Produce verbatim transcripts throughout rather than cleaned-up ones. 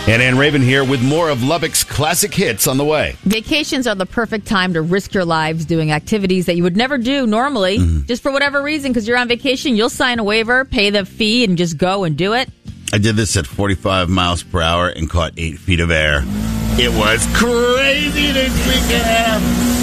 And Ann Raven here with more of Lubbock's classic hits on the way. Vacations are the perfect time to risk your lives doing activities that you would never do normally, mm-hmm. just for whatever reason, because you're on vacation. You'll sign a waiver, pay the fee, and just go and do it. I did this at forty-five miles per hour and caught eight feet of air. It was crazy this weekend.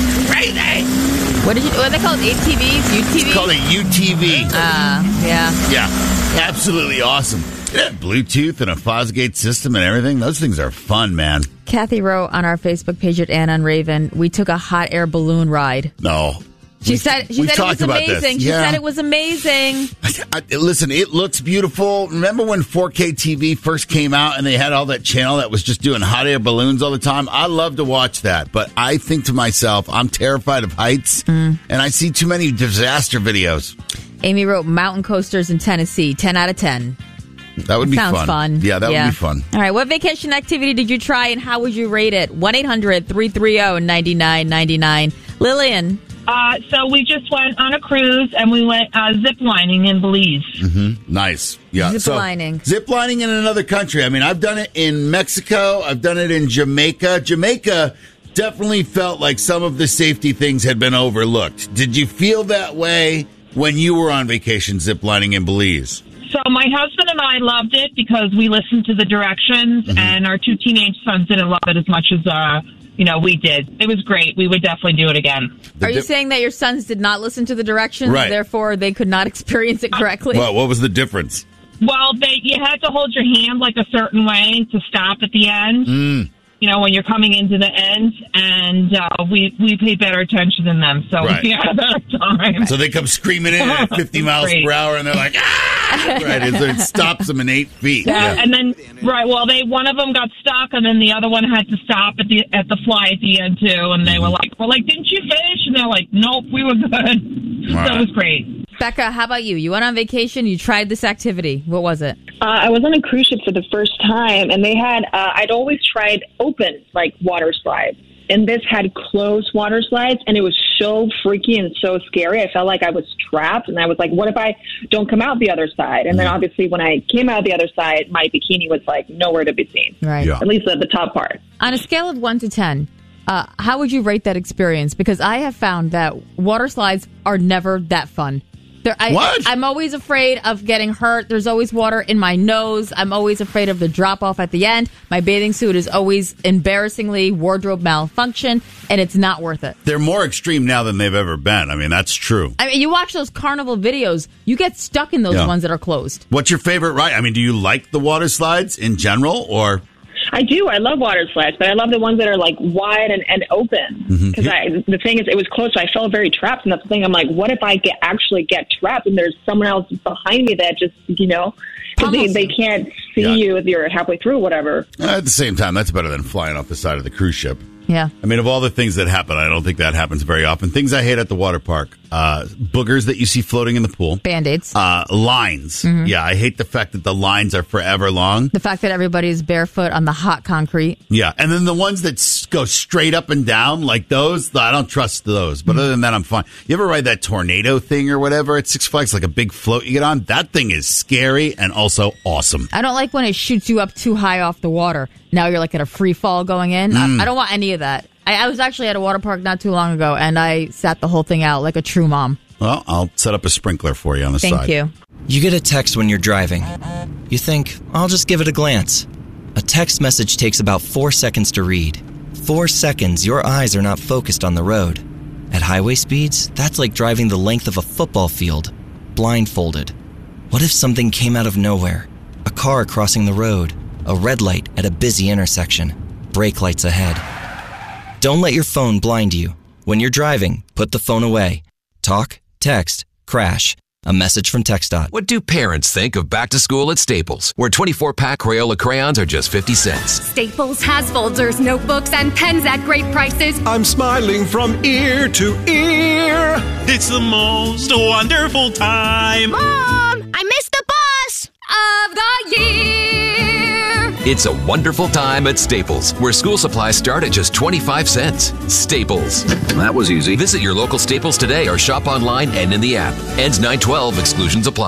Crazy. What did you? What are they called? A T Vs? U T Vs? It's called a U T V. Uh, yeah. Yeah. Absolutely awesome. Yeah, Bluetooth and a Fosgate system and everything. Those things are fun, man. Kathy wrote on our Facebook page at Ann on Raven, we took a hot air balloon ride. No. She we, said she said it was amazing. She yeah. said it was amazing. I, I, listen, it looks beautiful. Remember when four K T V first came out and they had all that channel that was just doing hot air balloons all the time? I love to watch that, but I think to myself, I'm terrified of heights, mm. and I see too many disaster videos. Amy wrote mountain coasters in Tennessee, ten out of ten. That would be Sounds fun. fun. Yeah, that yeah. would be fun. All right, what vacation activity did you try and how would you rate it? one eight hundred three three zero nine nine nine nine. Lillian. Uh, so we just went on a cruise and we went uh, zip lining in Belize. Mm-hmm. Nice. Yeah. Zip so, lining. Zip lining in another country. I mean, I've done it in Mexico. I've done it in Jamaica. Jamaica definitely felt like some of the safety things had been overlooked. Did you feel that way when you were on vacation zip lining in Belize? So my husband and I loved it because we listened to the directions, mm-hmm. and our two teenage sons didn't love it as much as uh, you know we did. It was great. We would definitely do it again. Are you saying that your sons did not listen to the directions, right. therefore they could not experience it correctly? Well, what was the difference? Well, they you had to hold your hand like a certain way to stop at the end. Mm. You know, when you're coming into the end, and uh, we we pay better attention than them, so right. we had a better time. So they come screaming in at fifty miles per hour, and they're like, ah! Right, and so it stops them in eight feet. Yeah, yeah, and then right, well, they one of them got stuck, and then the other one had to stop at the at the fly at the end too, and they mm-hmm. were like, "Well, like, didn't you finish?" And they're like, "Nope, we were good." All so right. It was great. Becca, how about you? You went on vacation. You tried this activity. What was it? Uh, I was on a cruise ship for the first time, and they had, uh, I'd always tried open, like, water slides. And this had closed water slides, and it was so freaky and so scary. I felt like I was trapped, and I was like, what if I don't come out the other side? And then, obviously, when I came out the other side, my bikini was, like, nowhere to be seen. Right. Yeah. At least at the top part. On a scale of one to ten, uh, how would you rate that experience? Because I have found that water slides are never that fun. There, I, what? I'm always afraid of getting hurt. There's always water in my nose. I'm always afraid of the drop-off at the end. My bathing suit is always embarrassingly wardrobe malfunction, and it's not worth it. They're more extreme now than they've ever been. I mean, that's true. I mean, you watch those carnival videos, you get stuck in those yeah. ones that are closed. What's your favorite ride? I mean, do you like the water slides in general, or... I do. I love water slides, but I love the ones that are like wide and, and open. Because mm-hmm. the thing is, it was close, so I felt very trapped. And that's the thing. I'm like, what if I get actually get trapped and there's someone else behind me that just, you know, because they, they can't see yeah. you if you're halfway through or whatever. Uh, at the same time, that's better than flying off the side of the cruise ship. Yeah. I mean, of all the things that happen, I don't think that happens very often. Things I hate at the water park. Uh, boogers that you see floating in the pool. Band-Aids. Uh, lines. Mm-hmm. Yeah, I hate the fact that the lines are forever long. The fact that everybody's barefoot on the hot concrete. Yeah, and then the ones that s- go straight up and down, like those, I don't trust those. But mm-hmm. other than that, I'm fine. You ever ride that tornado thing or whatever at Six Flags, like a big float you get on? That thing is scary and also awesome. I don't like when it shoots you up too high off the water. Now you're like at a free fall going in. Mm. I, I don't want any of that. I, I was actually at a water park not too long ago, and I sat the whole thing out like a true mom. Well, I'll set up a sprinkler for you on the Thank side. Thank you. You get a text when you're driving. You think, I'll just give it a glance. A text message takes about four seconds to read. Four seconds, your eyes are not focused on the road. At highway speeds, that's like driving the length of a football field, blindfolded. What if something came out of nowhere? A car crossing the road, a red light at a busy intersection, brake lights ahead. Don't let your phone blind you. When you're driving, put the phone away. Talk, text, crash. A message from TxDOT. What do parents think of back to school at Staples, where twenty-four pack Crayola crayons are just fifty cents? Staples has folders, notebooks, and pens at great prices. I'm smiling from ear to ear. It's the most wonderful time. Mom, I missed the bus of the year. It's a wonderful time at Staples, where school supplies start at just twenty-five cents. Staples. That was easy. Visit your local Staples today or shop online and in the app. Ends nine twelve. Exclusions apply.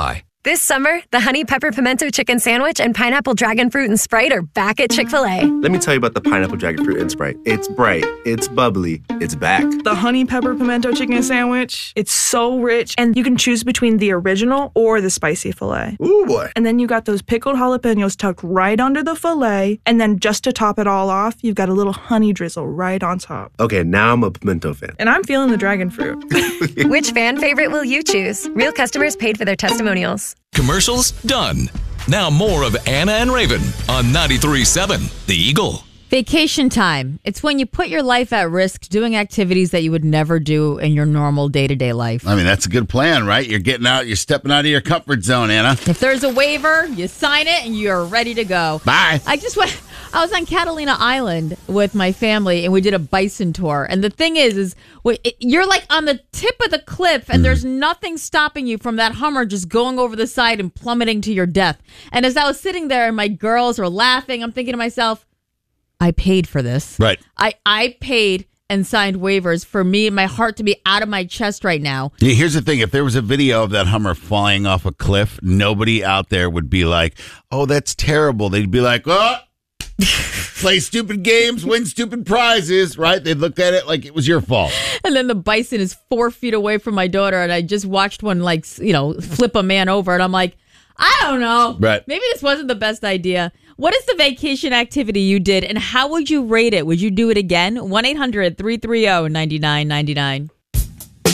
This summer, the Honey Pepper Pimento Chicken Sandwich and Pineapple Dragon Fruit and Sprite are back at Chick-fil-A. Let me tell you about the Pineapple Dragon Fruit and Sprite. It's bright, it's bubbly, it's back. The Honey Pepper Pimento Chicken Sandwich, it's so rich, and you can choose between the original or the spicy filet. Ooh, boy. And then you got those pickled jalapenos tucked right under the filet, and then just to top it all off, you've got a little honey drizzle right on top. Okay, now I'm a pimento fan. And I'm feeling the dragon fruit. Which fan favorite will you choose? Real customers paid for their testimonials. Commercials done. Now more of Anna and Raven on ninety-three point seven The Eagle. Vacation time. It's when you put your life at risk doing activities that you would never do in your normal day-to-day life. I mean, that's a good plan, right? You're getting out, you're stepping out of your comfort zone, Anna. If there's a waiver, you sign it and you're ready to go. Bye. I just went, I was on Catalina Island with my family and we did a bison tour. And the thing is, is you're like on the tip of the cliff and mm. there's nothing stopping you from that Hummer just going over the side and plummeting to your death. And as I was sitting there and my girls were laughing, I'm thinking to myself, I paid for this. Right. I, I paid and signed waivers for me and my heart to be out of my chest right now. Yeah, here's the thing. If there was a video of that Hummer flying off a cliff, nobody out there would be like, oh, that's terrible. They'd be like, oh, play stupid games, win stupid prizes, right? They'd look at it like it was your fault. And then the bison is four feet away from my daughter, and I just watched one, like, you know, flip a man over, and I'm like, I don't know. Right. Maybe this wasn't the best idea. What is the vacation activity you did, and how would you rate it? Would you do it again? one eight hundred three three zero nine nine nine nine.